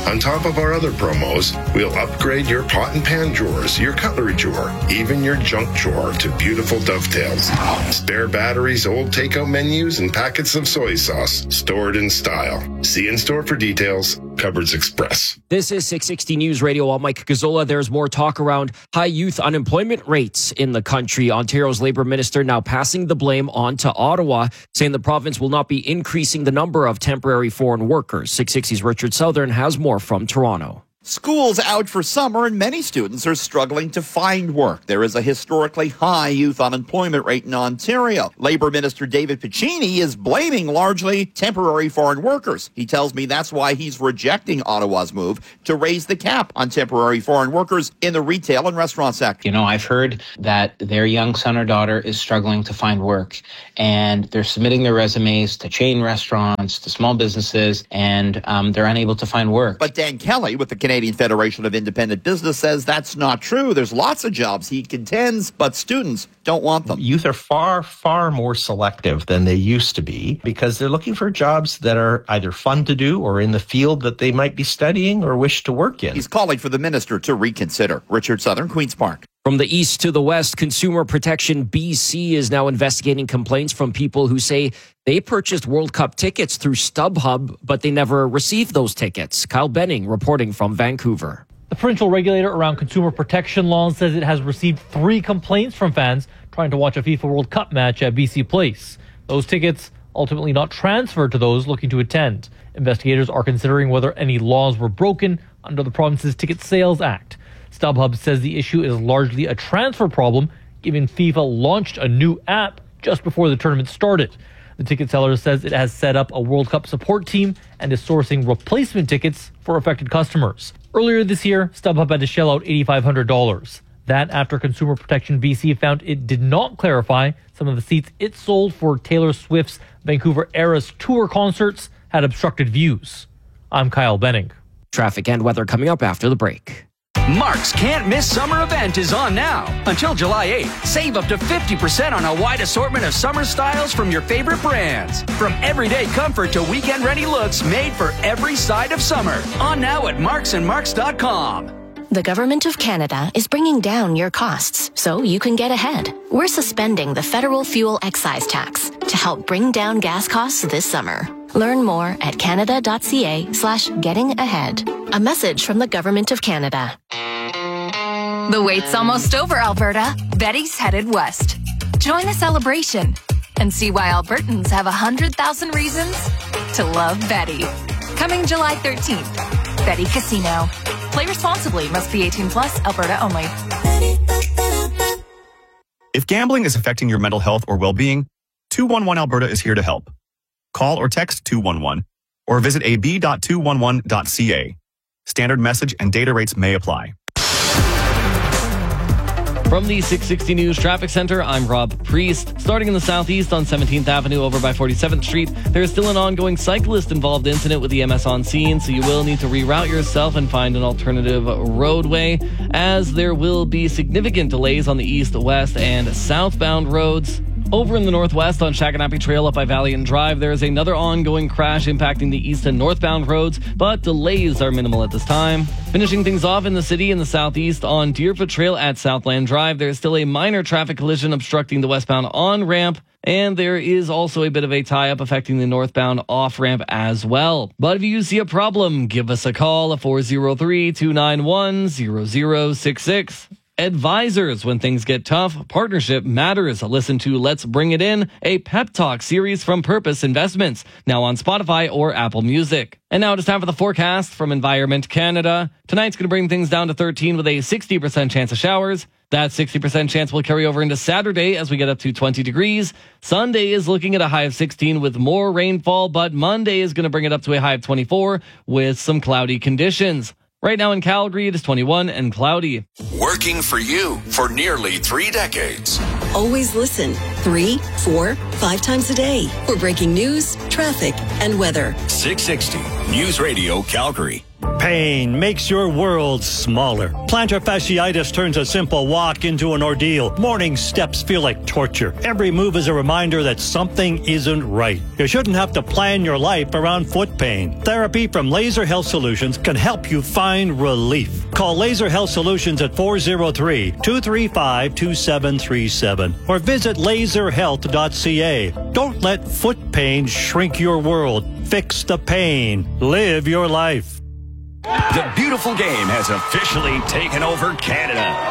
On top of our other promos, we'll upgrade your pot and pan drawers, your cutlery drawer, even your junk drawer to beautiful dovetails. Spare batteries, old takeout menus, and packets of soy sauce stored in style. See in store for details. Cupboards Express. This is six sixty News Radio. I'm Mike Gazzola. There's more talk around high youth unemployment rates in the country. Ontario's Labour Minister now passing the blame on to Ottawa, saying the province will not be increasing the number of temporary foreign workers. six sixty's Richard Southern has more from Toronto. School's out for summer and many students are struggling to find work. There is a historically high youth unemployment rate in Ontario. Labour Minister David Piccini is blaming largely temporary foreign workers. He tells me that's why he's rejecting Ottawa's move to raise the cap on temporary foreign workers in the retail and restaurant sector. You know, I've heard that their young son or daughter is struggling to find work, and they're submitting their resumes to chain restaurants, to small businesses, and um, they're unable to find work. But Dan Kelly with the Canadian Canadian Federation of Independent Business says that's not true. There's lots of jobs, he contends, but students don't want them. Youth are far, far more selective than they used to be because they're looking for jobs that are either fun to do or in the field that they might be studying or wish to work in. He's calling for the minister to reconsider. Richard Southern, Queen's Park. From the east to the west, Consumer Protection B C is now investigating complaints from people who say they purchased World Cup tickets through StubHub, but they never received those tickets. Kyle Benning reporting from Vancouver. The provincial regulator around consumer protection laws says it has received three complaints from fans trying to watch a FIFA World Cup match at B C Place. Those tickets ultimately not transferred to those looking to attend. Investigators are considering whether any laws were broken under the province's Ticket Sales Act. StubHub says the issue is largely a transfer problem, given FIFA launched a new app just before the tournament started. The ticket seller says it has set up a World Cup support team and is sourcing replacement tickets for affected customers. Earlier this year, StubHub had to shell out eight thousand five hundred dollars. That after Consumer Protection B C found it did not clarify some of the seats it sold for Taylor Swift's Vancouver Eras Tour concerts had obstructed views. I'm Kyle Benning. Traffic and weather coming up after the break. Mark's Can't Miss Summer event is on now. Until July eighth, save up to fifty percent on a wide assortment of summer styles from your favorite brands. From everyday comfort to weekend-ready looks made for every side of summer. On now at marks and marks dot com. The Government of Canada is bringing down your costs so you can get ahead. We're suspending the federal fuel excise tax to help bring down gas costs this summer. Learn more at canada.ca slash getting ahead. A message from the Government of Canada. The wait's almost over, Alberta. Betty's headed west. Join the celebration and see why Albertans have one hundred thousand reasons to love Betty. Coming July thirteenth. Betty Casino. Play responsibly. Must be eighteen plus. Alberta only. If gambling is affecting your mental health or well-being, two one one Alberta is here to help. Call or text two one one or visit a b dot two one one dot c a. Standard message and data rates may apply. From the six sixty News Traffic Center, I'm Rob Priest. Starting in the southeast on seventeenth Avenue over by forty-seventh Street, there is still an ongoing cyclist-involved incident with E M S on scene, so you will need to reroute yourself and find an alternative roadway, as there will be significant delays on the east, west, and southbound roads. Over in the northwest on Shakanappy Trail up by Valiant Drive, there is another ongoing crash impacting the east and northbound roads, but delays are minimal at this time. Finishing things off in the city in the southeast on Deerfoot Trail at Southland Drive, there is still a minor traffic collision obstructing the westbound on-ramp, and there is also a bit of a tie-up affecting the northbound off-ramp as well. But if you see a problem, give us a call at four oh three, two nine one, zero zero six six. Advisors, when things get tough, partnership matters. Listen to Let's Bring It In, a pep talk series from Purpose Investments, now on Spotify or Apple Music. And now it is time for the forecast from Environment Canada. Tonight's going to bring things down to thirteen with a sixty percent chance of showers. That sixty percent chance will carry over into Saturday as we get up to twenty degrees. Sunday is looking at a high of sixteen with more rainfall, but Monday is going to bring it up to a high of twenty-four with some cloudy conditions. Right now in Calgary, it is twenty-one and cloudy. Working for you for nearly three decades. Always listen three, four, five times a day for breaking news, traffic, and weather. six sixty News Radio Calgary. pain makes your world smaller. Plantar fasciitis turns a simple walk into an ordeal. Morning steps feel like torture. Every move is a reminder that something isn't right. You shouldn't have to plan your life around foot pain. Therapy from Laser Health Solutions can help you find relief. Call Laser Health Solutions at four oh three, two three five, two seven three seven or visit laser health dot c a. Don't let foot pain shrink your world. Fix the pain. Live your life. The beautiful game has officially taken over Canada.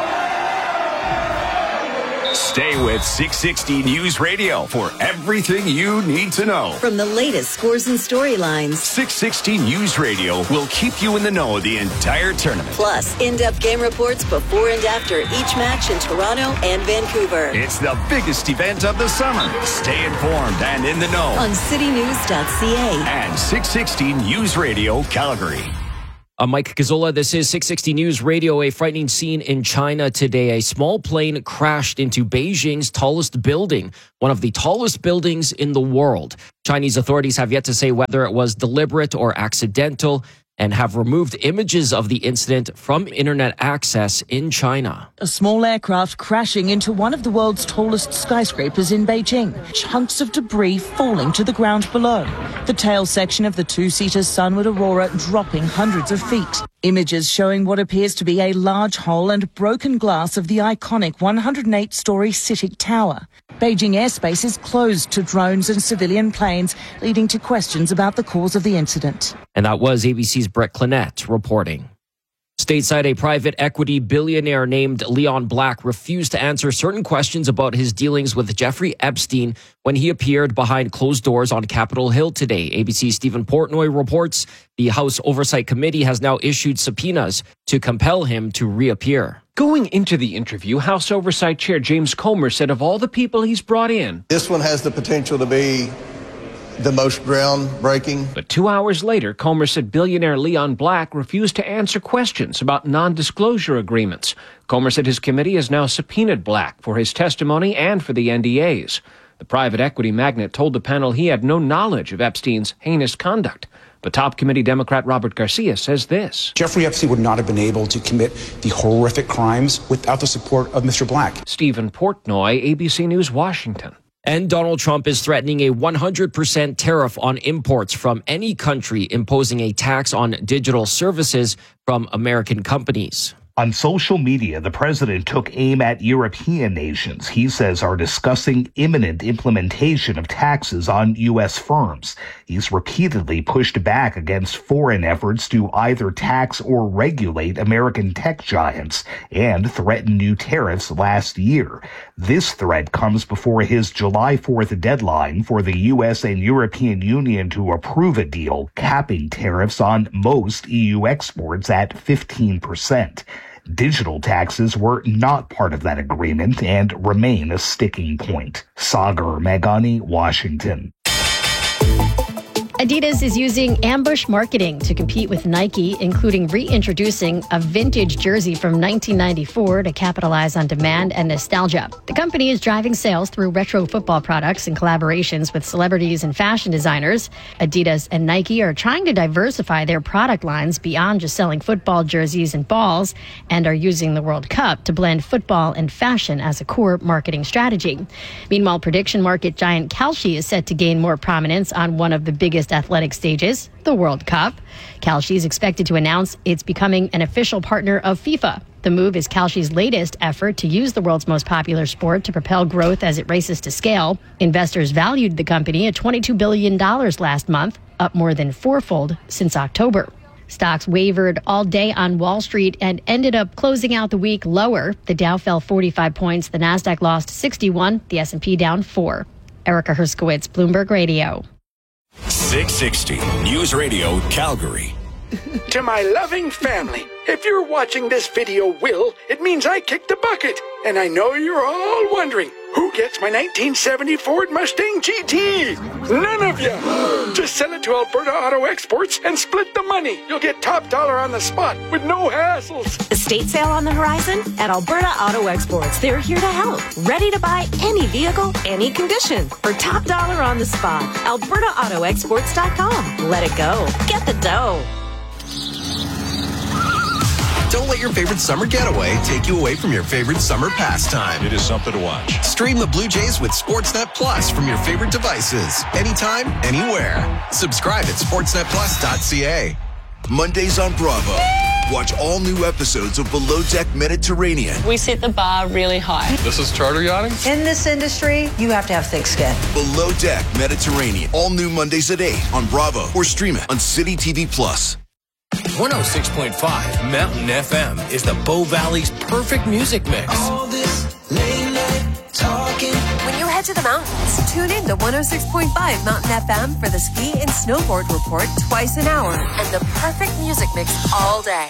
Stay with six sixty News Radio for everything you need to know. From the latest scores and storylines, six sixty News Radio will keep you in the know the entire tournament. Plus, in-depth game reports before and after each match in Toronto and Vancouver. It's the biggest event of the summer. Stay informed and in the know on city news dot c a and six sixty News Radio Calgary. I'm Mike Gazzola. This is six sixty News Radio. A frightening scene in China today. A small plane crashed into Beijing's tallest building, one of the tallest buildings in the world. Chinese authorities have yet to say whether it was deliberate or accidental and have removed images of the incident from internet access in China. A small aircraft crashing into one of the world's tallest skyscrapers in Beijing. Chunks of debris falling to the ground below. The tail section of the two-seater Sunward Aurora dropping hundreds of feet. Images showing what appears to be a large hole and broken glass of the iconic one hundred eight story CITIC Tower. Beijing airspace is closed to drones and civilian planes, leading to questions about the cause of the incident. And that was A B C's Brett Clinette reporting. Stateside, a private equity billionaire named Leon Black refused to answer certain questions about his dealings with Jeffrey Epstein when he appeared behind closed doors on Capitol Hill today. A B C's Stephen Portnoy reports the House Oversight Committee has now issued subpoenas to compel him to reappear. Going into the interview, House Oversight Chair James Comer said of all the people he's brought in, this one has the potential to be the most groundbreaking. But two hours later, Comer said billionaire Leon Black refused to answer questions about non-disclosure agreements. Comer said his committee has now subpoenaed Black for his testimony and for the N D As. The private equity magnate told the panel he had no knowledge of Epstein's heinous conduct. But top committee Democrat Robert Garcia says this. Jeffrey Epstein would not have been able to commit the horrific crimes without the support of Mister Black. Stephen Portnoy, A B C News, Washington. And Donald Trump is threatening a one hundred percent tariff on imports from any country, imposing a tax on digital services from American companies. On social media, the president took aim at European nations he says are discussing imminent implementation of taxes on U S firms. He's repeatedly pushed back against foreign efforts to either tax or regulate American tech giants and threatened new tariffs last year. This threat comes before his July fourth deadline for the U S and European Union to approve a deal capping tariffs on most E U exports at fifteen percent. Digital taxes were not part of that agreement and remain a sticking point. Sagar Meghani, Washington. Adidas is using ambush marketing to compete with Nike, including reintroducing a vintage jersey from nineteen ninety-four to capitalize on demand and nostalgia. The company is driving sales through retro football products and collaborations with celebrities and fashion designers. Adidas and Nike are trying to diversify their product lines beyond just selling football jerseys and balls, and are using the World Cup to blend football and fashion as a core marketing strategy. Meanwhile, prediction market giant Kalshi is set to gain more prominence on one of the biggest athletic stages, the World Cup. Kalshi is expected to announce it's becoming an official partner of FIFA. The move is Kalshi's latest effort to use the world's most popular sport to propel growth as it races to scale. Investors valued the company at twenty-two billion dollars last month, up more than fourfold since October. Stocks wavered all day on Wall Street and ended up closing out the week lower. The Dow fell forty-five points, the Nasdaq lost sixty-one, the S and P down four. Erica Herskowitz, Bloomberg Radio. six sixty News Radio Calgary. To my loving family, if you're watching this video, Will, it means I kicked the bucket. And I know you're all wondering, who gets my nineteen seventy Ford Mustang G T? None of you. Just sell it to Alberta Auto Exports and split the money. You'll get top dollar on the spot with no hassles. Estate sale on the horizon? At Alberta Auto Exports, they're here to help. Ready to buy any vehicle, any condition, for top dollar on the spot. Alberta Auto Exports dot com. Let it go. Get the dough. let your favorite summer getaway take you away from your favorite summer pastime. It is something to watch. Stream the Blue Jays with Sportsnet Plus from your favorite devices. Anytime, anywhere. Subscribe at sportsnet plus dot c a. Mondays on Bravo. Watch all new episodes of Below Deck Mediterranean. We set the bar really high. This is charter yachting? In this industry, you have to have thick skin. Below Deck Mediterranean. All new Mondays at eight on Bravo or stream it on City T V Plus. one oh six point five Mountain F M is the Bow Valley's perfect music mix. All this late night talking. When you head to the mountains, tune in to one oh six point five Mountain F M for the ski and snowboard report twice an hour and the perfect music mix all day.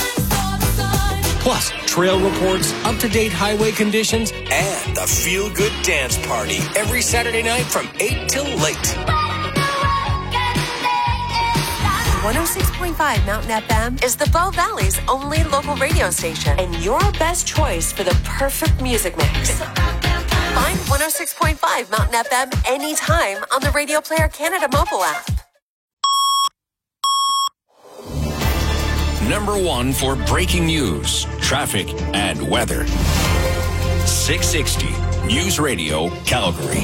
Plus, trail reports, up-to-date highway conditions, and the feel-good dance party every Saturday night from eight till late. one oh six point five Mountain F M is the Bow Valley's only local radio station and your best choice for the perfect music mix. Find one oh six point five Mountain F M anytime on the Radio Player Canada mobile app. Number one for breaking news, traffic, and weather. six sixty News Radio, Calgary.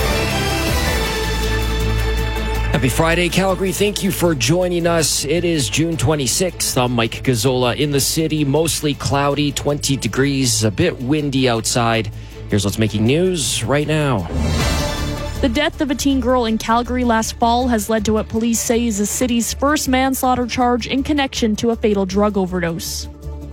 Happy Friday, Calgary. Thank you for joining us. It is June twenty-sixth. I'm Mike Gazzola in the city. Mostly cloudy, twenty degrees, a bit windy outside. Here's what's making news right now. The death of a teen girl in Calgary last fall has led to what police say is the city's first manslaughter charge in connection to a fatal drug overdose.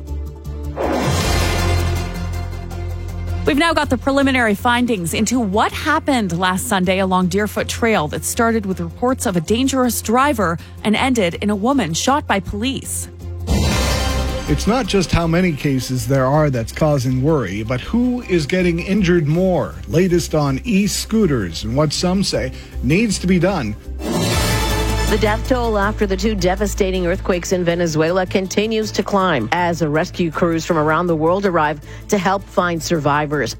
We've now got the preliminary findings into what happened last Sunday along Deerfoot Trail that started with reports of a dangerous driver and ended in a woman shot by police. It's not just how many cases there are that's causing worry, but who is getting injured more. Latest on e-scooters and what some say needs to be done. The death toll after the two devastating earthquakes in Venezuela continues to climb as rescue crews from around the world arrive to help find survivors.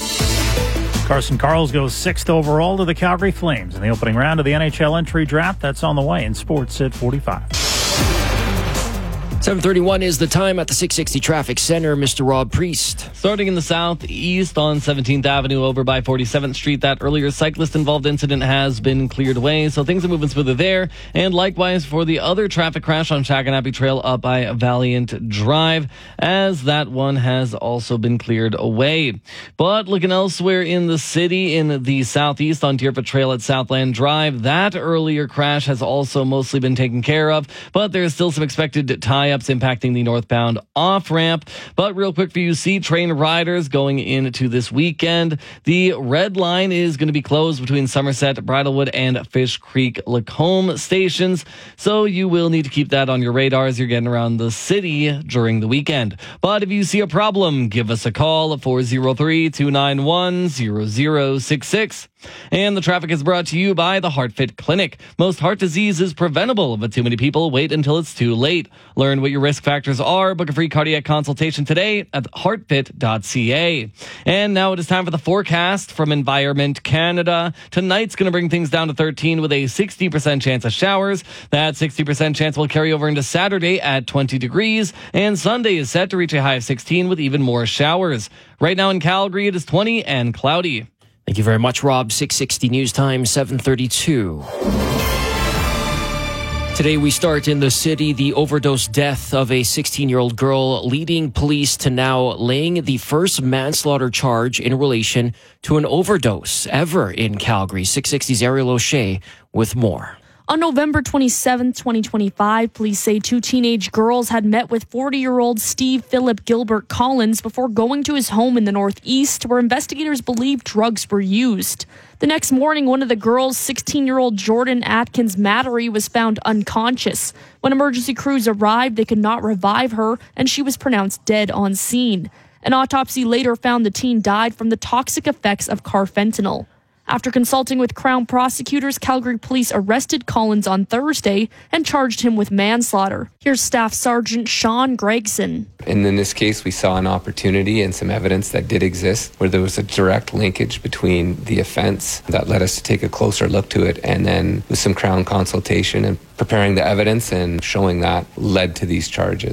Carson Karls goes sixth overall to the Calgary Flames in the opening round of the N H L entry draft. That's on the way in Sports at forty-five. seven thirty-one is the time at the six sixty Traffic Center. Mister Rob Priest. Starting in the southeast on seventeenth Avenue over by forty-seventh Street, that earlier cyclist-involved incident has been cleared away, so things are moving smoother there. And likewise for the other traffic crash on Shakanappy Trail up by Valiant Drive, as that one has also been cleared away. But looking elsewhere in the city, in the southeast on Deerfoot Trail at Southland Drive, that earlier crash has also mostly been taken care of, but there's still some expected tie-ups impacting the northbound off-ramp. But real quick for you C train riders going into this weekend, the red line is going to be closed between Somerset, Bridlewood, and Fish Creek Lacombe stations, so you will need to keep that on your radar as you're getting around the city during the weekend. But if you see a problem, give us a call at four oh three, two nine one, zero zero six six. And the traffic is brought to you by the HeartFit Clinic. Most heart disease is preventable, but too many people wait until it's too late. Learn what your risk factors are. Book a free cardiac consultation today at heart fit dot c a. And now it is time for the forecast from Environment Canada. Tonight's going to bring things down to thirteen with a sixty percent chance of showers. That sixty percent chance will carry over into Saturday at twenty degrees. And Sunday is set to reach a high of sixteen with even more showers. Right now in Calgary, it is twenty and cloudy. Thank you very much, Rob. six sixty News Time, seven thirty-two. Today we start in the city. The overdose death of a sixteen-year-old girl leading police to now laying the first manslaughter charge in relation to an overdose ever in Calgary. six sixty's Ariel O'Shea with more. On November twenty-seventh, twenty twenty-five, police say two teenage girls had met with forty-year-old Steve Philip Gilbert Collins before going to his home in the Northeast, where investigators believe drugs were used. The next morning, one of the girls, sixteen-year-old Jordan Atkins Mattery, was found unconscious. When emergency crews arrived, they could not revive her, and she was pronounced dead on scene. An autopsy later found the teen died from the toxic effects of carfentanil. After consulting with Crown prosecutors, Calgary police arrested Collins on Thursday and charged him with manslaughter. Here's Staff Sergeant Sean Gregson. And in this case, we saw an opportunity and some evidence that did exist where there was a direct linkage between the offense that led us to take a closer look to it. And then with some Crown consultation and preparing the evidence and showing that led to these charges.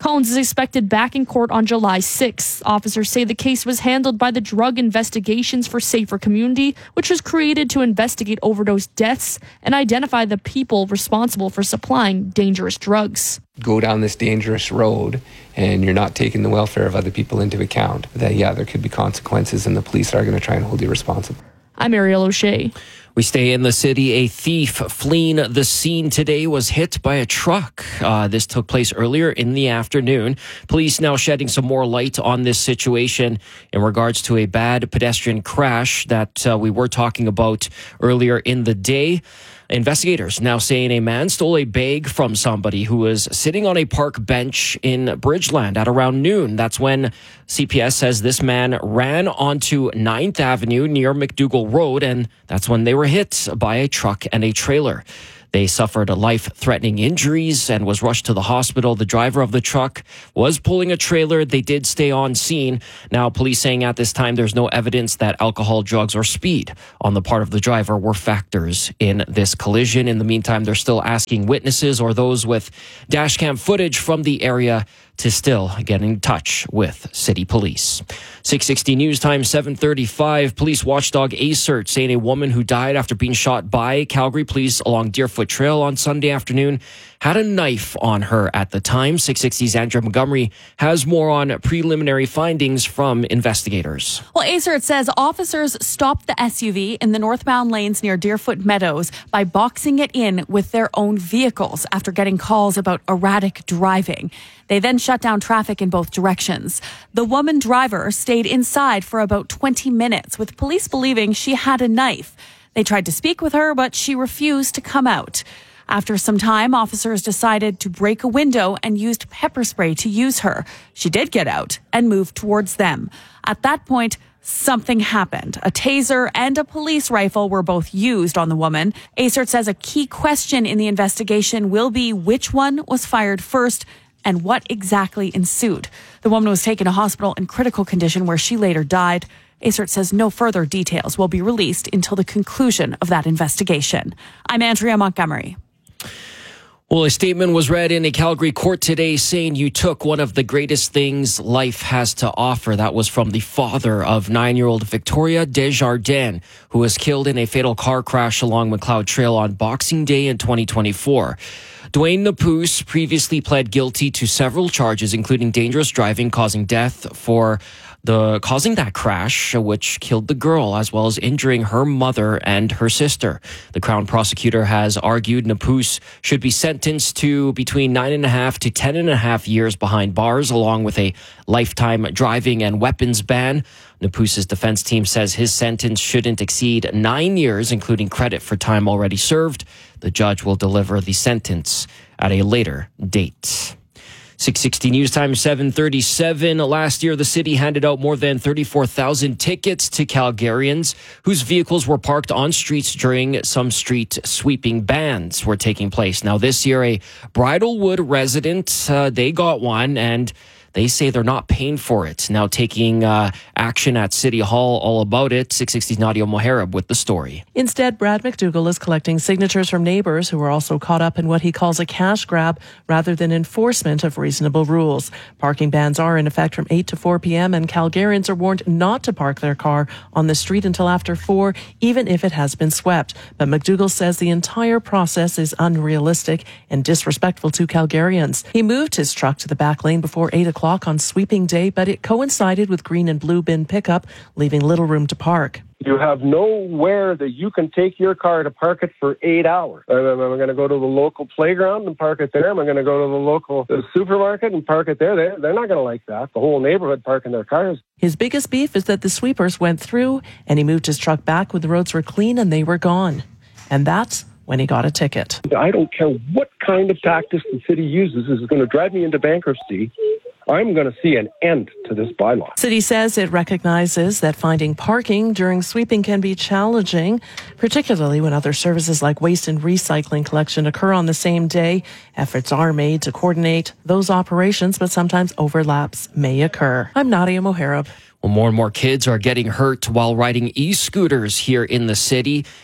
Collins is expected back in court on July sixth. Officers say the case was handled by the Drug Investigations for Safer Community, which was created to investigate overdose deaths and identify the people responsible for supplying dangerous drugs. Go down this dangerous road and you're not taking the welfare of other people into account, that, yeah, there could be consequences and the police are going to try and hold you responsible. I'm Ariel O'Shea. We stay in the city. A thief fleeing the scene today was hit by a truck. Uh, this took place earlier in the afternoon. Police now shedding some more light on this situation in regards to a bad pedestrian crash that uh, we were talking about earlier in the day. Investigators now saying a man stole a bag from somebody who was sitting on a park bench in Bridgeland at around noon. That's when C P S says this man ran onto ninth Avenue near McDougall Road, and that's when they were hit by a truck and a trailer. They suffered life-threatening injuries and was rushed to the hospital. The driver of the truck was pulling a trailer. They did stay on scene. Now, police saying at this time there's no evidence that alcohol, drugs, or speed on the part of the driver were factors in this collision. In the meantime, they're still asking witnesses or those with dash cam footage from the area to still get in touch with city police. six sixty News Time, seven thirty-five. Police watchdog ASERT saying a woman who died after being shot by Calgary police along Deerfoot Trail on Sunday afternoon had a knife on her at the time. six sixty's Andrea Montgomery has more on preliminary findings from investigators. Well, ASERT says officers stopped the S U V in the northbound lanes near Deerfoot Meadows by boxing it in with their own vehicles after getting calls about erratic driving. They then shut down traffic in both directions. The woman driver stayed inside for about twenty minutes, with police believing she had a knife. They tried to speak with her, but she refused to come out. After some time, officers decided to break a window and used pepper spray to use her. She did get out and moved towards them. At that point, something happened. A taser and a police rifle were both used on the woman. ASERT says a key question in the investigation will be which one was fired first and what exactly ensued. The woman was taken to hospital in critical condition where she later died. ASERT says no further details will be released until the conclusion of that investigation. I'm Andrea Montgomery. Well, a statement was read in a Calgary court today saying you took one of the greatest things life has to offer. That was from the father of nine-year-old Victoria Desjardins, who was killed in a fatal car crash along McLeod Trail on Boxing Day in twenty twenty-four. Dwayne Napus previously pled guilty to several charges, including dangerous driving causing death for the causing that crash, which killed the girl, as well as injuring her mother and her sister. The Crown prosecutor has argued Napus should be sentenced to between nine and a half to ten and a half years behind bars, along with a lifetime driving and weapons ban. Napus's defense team says his sentence shouldn't exceed nine years, including credit for time already served. The judge will deliver the sentence at a later date. six sixty News Time, seven thirty-seven. Last year, the city handed out more than thirty-four thousand tickets to Calgarians whose vehicles were parked on streets during some street sweeping bans were taking place. Now, this year, a Bridlewood resident, uh, they got one, and they say they're not paying for it. Now taking uh, action at City Hall all about it. six sixty's Nadia Moharib with the story. Instead, Brad McDougall is collecting signatures from neighbours who are also caught up in what he calls a cash grab rather than enforcement of reasonable rules. Parking bans are in effect from eight to four p.m. and Calgarians are warned not to park their car on the street until after four, even if it has been swept. But McDougall says the entire process is unrealistic and disrespectful to Calgarians. He moved his truck to the back lane before eight o'clock on sweeping day, but it coincided with green and blue bin pickup, leaving little room to park. You have nowhere that you can take your car to park it for eight hours. Am I going to go to the local playground and park it there? Am I going to go to the local uh, supermarket and park it there? They're, they're not going to like that. The whole neighborhood parking their cars. His biggest beef is that the sweepers went through and he moved his truck back when the roads were clean and they were gone. And that's when he got a ticket. I don't care what kind of tactics the city uses. This is going to drive me into bankruptcy. I'm going to see an end to this bylaw. City says it recognizes that finding parking during sweeping can be challenging, particularly when other services like waste and recycling collection occur on the same day. Efforts are made to coordinate those operations, but sometimes overlaps may occur. I'm Nadia Moharib. Well, more and more kids are getting hurt while riding e-scooters here in the city.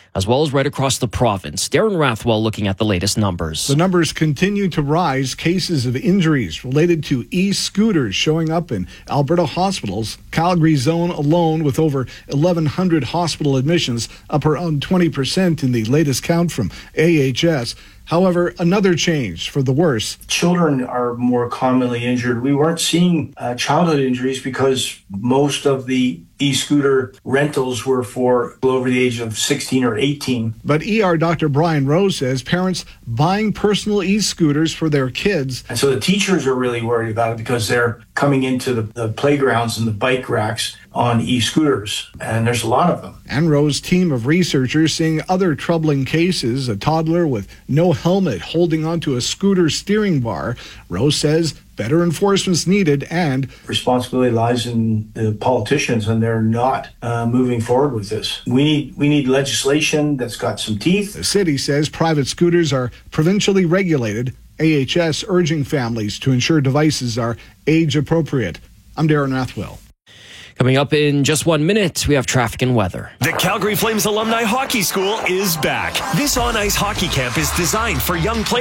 as well as right across the province. Darren Rathwell looking at the latest numbers. The numbers continue to rise. Cases of injuries related to e-scooters showing up in Alberta hospitals. Calgary zone alone with over eleven hundred hospital admissions, up around twenty percent in the latest count from A H S. However, another change for the worse. Children are more commonly injured. We weren't seeing uh, childhood injuries because most of the e-scooter rentals were for people over the age of sixteen or eighteen. But E R Doctor Brian Rose says parents buying personal e-scooters for their kids. And so the teachers are really worried about it because they're coming into the, the playgrounds and the bike racks on e-scooters, and there's a lot of them. And Rose's team of researchers seeing other troubling cases, a toddler with no helmet holding onto a scooter steering bar. Rose says better enforcement's needed, and responsibility lies in the politicians, and they're not uh, moving forward with this. We need we need legislation that's got some teeth. The city says private scooters are provincially regulated. A H S urging families to ensure devices are age appropriate. I'm Darren Rathwell. Coming up in just one minute, we have traffic and weather. The Calgary Flames Alumni Hockey School is back. This on-ice hockey camp is designed for young players